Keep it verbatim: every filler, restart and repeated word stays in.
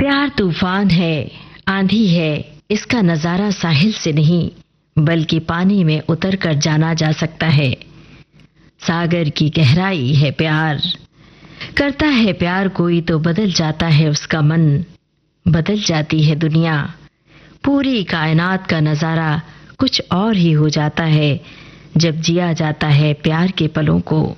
प्यार तूफान है, आंधी है, इसका नजारा साहिल से नहीं बल्कि पानी में उतर कर जाना जा सकता है। सागर की गहराई है प्यार, करता है प्यार कोई तो बदल जाता है उसका मन, बदल जाती है दुनिया, पूरी कायनात का नजारा कुछ और ही हो जाता है जब जिया जाता है प्यार के पलों को।